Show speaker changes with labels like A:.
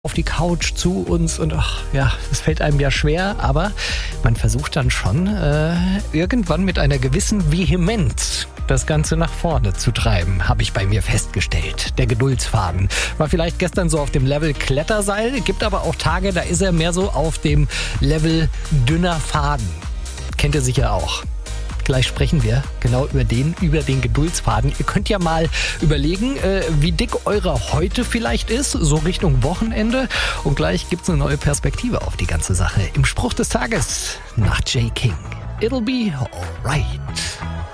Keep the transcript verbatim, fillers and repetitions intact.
A: auf die Couch zu uns und ach, ja, es fällt einem ja schwer, aber man versucht dann schon äh, irgendwann mit einer gewissen Vehemenz das Ganze nach vorne zu treiben, habe ich bei mir festgestellt. Der Geduldsfaden war vielleicht gestern so auf dem Level Kletterseil, gibt aber auch Tage, da ist er mehr so auf dem Level dünner Faden. Kennt ihr sicher auch. Gleich sprechen wir genau über den, über den Geduldsfaden. Ihr könnt ja mal überlegen, äh, wie dick eure Häute vielleicht ist, so Richtung Wochenende. Und gleich gibt's eine neue Perspektive auf die ganze Sache. Im Spruch des Tages nach Jay King. It'll be alright.